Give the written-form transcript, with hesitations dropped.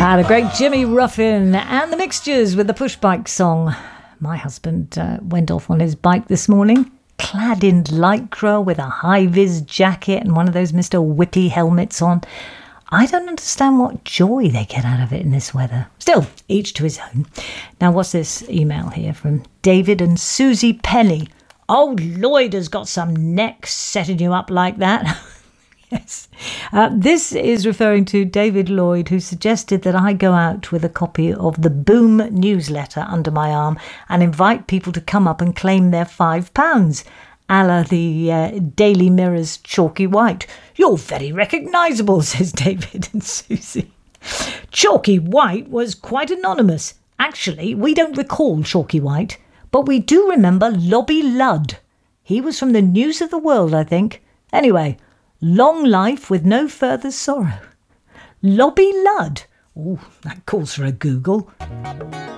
The great Jimmy Ruffin and the Mixtures with the Push Bike song. My husband went off on his bike this morning, clad in lycra with a high-vis jacket and one of those Mr. Whippy helmets on. I don't understand what joy they get out of it in this weather. Still, each to his own. Now, what's this email here from David and Susie Penny? Old Lloyd has got some neck setting you up like that. Yes. This is referring to David Lloyd, who suggested that I go out with a copy of the Boom newsletter under my arm and invite people to come up and claim their £5, a la the Daily Mirror's Chalky White. You're very recognisable, says David and Susie. Chalky White was quite anonymous. Actually, we don't recall Chalky White, but we do remember Lobby Ludd. He was from the News of the World, I think. Anyway, long life with no further sorrow. Lobby Ludd. Oh, that calls for a Google.